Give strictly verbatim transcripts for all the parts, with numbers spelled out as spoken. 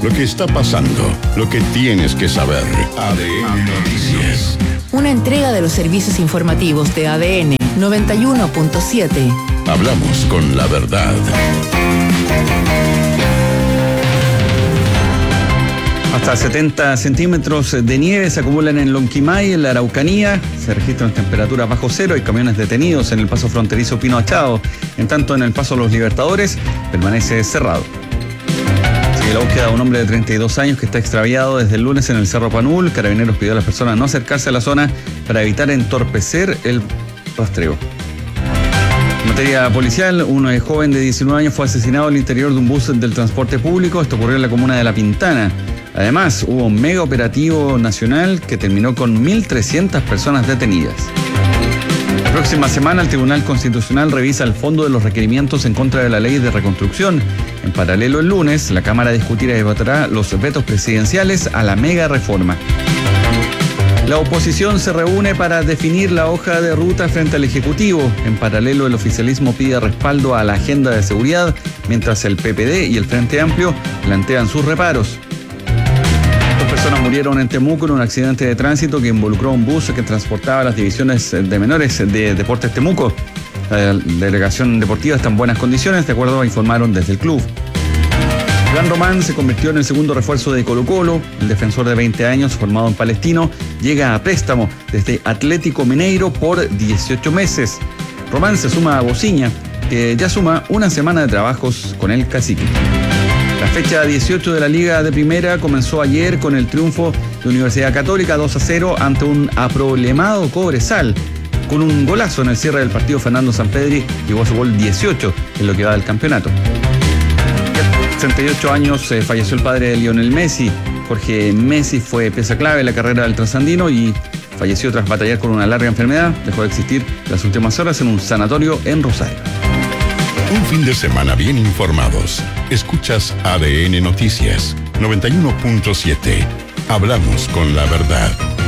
Lo que está pasando, lo que tienes que saber. A D N Noticias. Una entrega de los servicios informativos de A D N noventa y uno punto siete. Hablamos con la verdad. Hasta setenta centímetros de nieve se acumulan en Lonquimay, en la Araucanía. Se registran temperaturas bajo cero y camiones detenidos en el paso fronterizo Pino Achado. En tanto, en el paso Los Libertadores permanece cerrado. Sigue la búsqueda de un hombre de treinta y dos años que está extraviado desde el lunes en el Cerro Panul. Carabineros pidió a las personas no acercarse a la zona para evitar entorpecer el rastreo. En materia policial, un joven de diecinueve años fue asesinado al interior de un bus del transporte público. Esto ocurrió en la comuna de La Pintana. Además, hubo un mega operativo nacional que terminó con mil trescientas personas detenidas. La próxima semana, el Tribunal Constitucional revisa el fondo de los requerimientos en contra de la ley de reconstrucción. En paralelo, el lunes, la Cámara discutirá y debatirá los vetos presidenciales a la mega reforma. La oposición se reúne para definir la hoja de ruta frente al Ejecutivo. En paralelo, el oficialismo pide respaldo a la agenda de seguridad, mientras el P P D y el Frente Amplio plantean sus reparos. Personas murieron en Temuco en un accidente de tránsito que involucró a un bus que transportaba las divisiones de menores de Deportes Temuco. La delegación deportiva está en buenas condiciones, de acuerdo a informaron desde el club. Iván Román se convirtió en el segundo refuerzo de Colo-Colo. El defensor de veinte años, formado en Palestino, llega a préstamo desde Atlético Mineiro por dieciocho meses. Román se suma a Bociña, que ya suma una semana de trabajos con el cacique. La fecha dieciocho de la Liga de Primera comenzó ayer con el triunfo de Universidad Católica dos a cero ante un aproblemado Cobresal. Con un golazo en el cierre del partido, Fernando Sampedri llegó a su gol dieciocho en lo que va del campeonato. A sesenta y ocho años eh, falleció el padre de Lionel Messi. Jorge Messi fue pieza clave en la carrera del trasandino y falleció tras batallar con una larga enfermedad. Dejó de existir las últimas horas en un sanatorio en Rosario. Un fin de semana bien informados. Escuchas A D N Noticias noventa y uno punto siete. Hablamos con la verdad.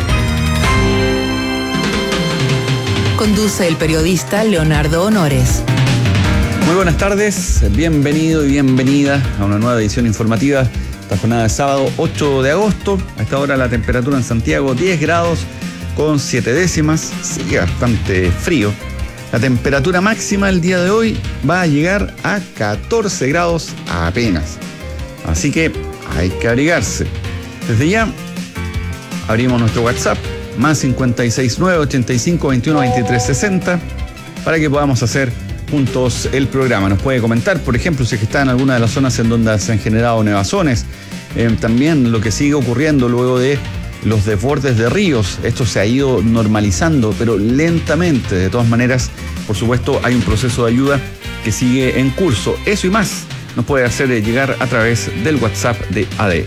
Conduce el periodista Leonardo Honores. Muy buenas tardes, bienvenido y bienvenida a una nueva edición informativa. Esta jornada de sábado ocho de agosto. A esta hora la temperatura en Santiago diez grados con siete décimas. Sigue bastante frío. La temperatura máxima el día de hoy va a llegar a catorce grados apenas. Así que hay que abrigarse. Desde ya abrimos nuestro WhatsApp, más cincuenta y seis nueve, ochenta y cinco, veintiuno, veintitrés, sesenta, para que podamos hacer juntos el programa. Nos puede comentar, por ejemplo, si es que está en alguna de las zonas en donde se han generado nevazones. Eh, también lo que sigue ocurriendo luego de los desbordes de ríos. Esto se ha ido normalizando, pero lentamente. De todas maneras, por supuesto, hay un proceso de ayuda que sigue en curso. Eso y más nos puede hacer llegar a través del WhatsApp de A D.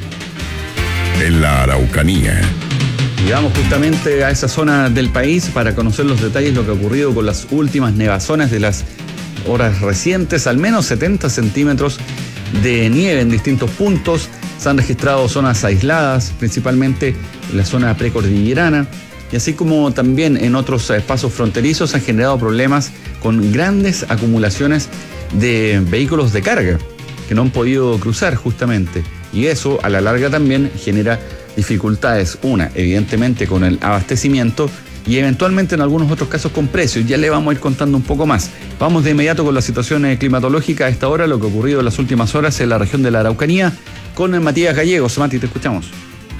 En la Araucanía. Llegamos justamente a esa zona del país para conocer los detalles de lo que ha ocurrido con las últimas nevazones de las horas recientes. Al menos setenta centímetros de nieve en distintos puntos. Se han registrado zonas aisladas, principalmente en la zona precordillerana, y así como también en otros espacios fronterizos han generado problemas con grandes acumulaciones de vehículos de carga que no han podido cruzar justamente. Y eso a la larga también genera dificultades, una, evidentemente con el abastecimiento y eventualmente en algunos otros casos con precios. Ya le vamos a ir contando un poco más. Vamos de inmediato con la situación climatológica a esta hora, lo que ha ocurrido en las últimas horas en la región de la Araucanía, con Matías Gallegos. Mati, te escuchamos.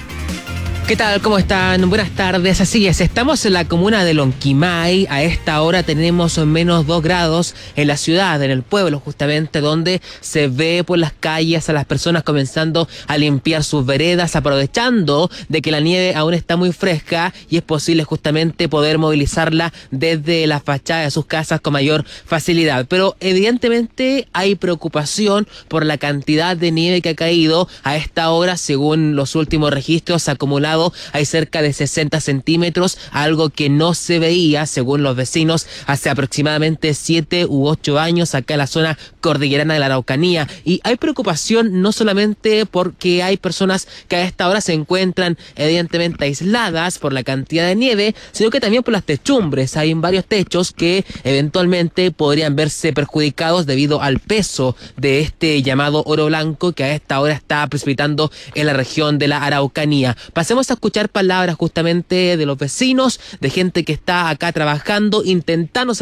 ¿Qué tal? ¿Cómo están? Buenas tardes. Así es, estamos en la comuna de Lonquimay. A esta hora tenemos menos dos grados en la ciudad, en el pueblo justamente, donde se ve por las calles a las personas comenzando a limpiar sus veredas, aprovechando de que la nieve aún está muy fresca y es posible justamente poder movilizarla desde la fachada de sus casas con mayor facilidad. Pero evidentemente hay preocupación por la cantidad de nieve que ha caído a esta hora. Según los últimos registros acumulados registrado hay cerca de sesenta centímetros, algo que no se veía, según los vecinos, hace aproximadamente siete u ocho años acá en la zona cordillerana de la Araucanía. Y hay preocupación no solamente porque hay personas que a esta hora se encuentran evidentemente aisladas por la cantidad de nieve, sino que también por las techumbres. Hay varios techos que eventualmente podrían verse perjudicados debido al peso de este llamado oro blanco que a esta hora está precipitando en la región de la Araucanía. Pasemos a escuchar palabras justamente de los vecinos, de gente que está acá trabajando, intentando